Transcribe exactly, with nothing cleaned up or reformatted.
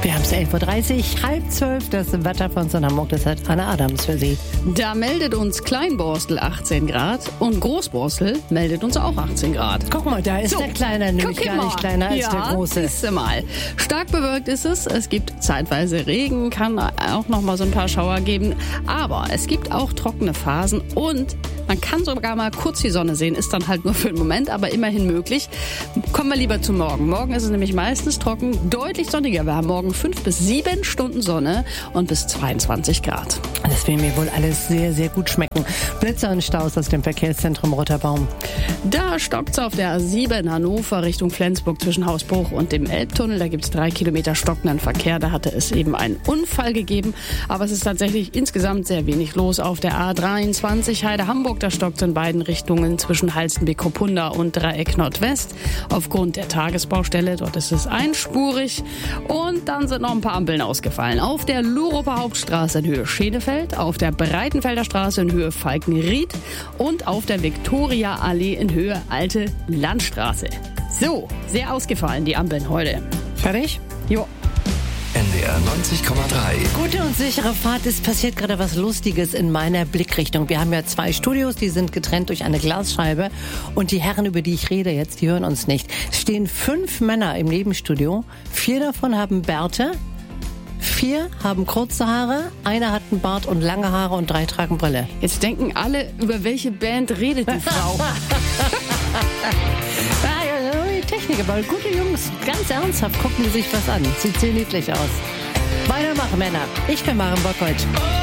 Wir haben es elf Uhr dreißig, halb zwölf, das Wetter von uns in Hamburg, das hat Anna Adams für Sie. Da meldet uns Kleinborstel achtzehn Grad und Großborstel meldet uns auch achtzehn Grad. Guck mal, da ist So, der Kleine nämlich guck gar mal. nicht kleiner als ja, der Große. siehste mal. Stark bewölkt ist es, es gibt zeitweise Regen, kann auch noch mal so ein paar Schauer geben, aber es gibt auch trockene Phasen und man kann sogar mal kurz die Sonne sehen, ist dann halt nur für den Moment, aber immerhin möglich. Kommen wir lieber zu morgen. Morgen ist es nämlich meistens trocken, deutlich sonniger. Wir haben morgen fünf bis sieben Stunden Sonne und bis zweiundzwanzig Grad. Das will mir wohl alles sehr, sehr gut schmecken. Blitzer und Staus aus dem Verkehrszentrum Rotterbaum. Da stockt's auf der A sieben Hannover Richtung Flensburg zwischen Hausbruch und dem Elbtunnel. Da gibt's drei Kilometer stockenden Verkehr. Da hatte es eben einen Unfall gegeben. Aber es ist tatsächlich insgesamt sehr wenig los auf der A dreiundzwanzig Heide-Hamburg. Da stockt's in beiden Richtungen zwischen Halstenbek-Kopunda und Dreieck Nordwest. Aufgrund der Tagesbaustelle, dort ist es einspurig. Und dann sind noch ein paar Ampeln ausgefallen. Auf der Luroper Hauptstraße in Höhe Schenefeld, auf der Breitenfelder Straße in Höhe Falkenried und auf der Viktoria-Allee in Höhe Alte Landstraße. So, sehr ausgefallen die Ampeln heute. Fertig? Jo. N D R neunzig Komma drei. Gute und sichere Fahrt. Es passiert gerade was Lustiges in meiner Blickrichtung. Wir haben ja zwei Studios, die sind getrennt durch eine Glasscheibe. Und die Herren, über die ich rede jetzt, die hören uns nicht. Es stehen fünf Männer im Nebenstudio. Vier davon haben Bärte. Vier haben kurze Haare, einer hat einen Bart und lange Haare und drei tragen Brille. Jetzt denken alle, über welche Band redet die Frau. Technik, aber gute Jungs, ganz ernsthaft, gucken die sich was an. Sieht sehr niedlich aus. Weitermachen, Männer. Ich bin Maren Bockholz.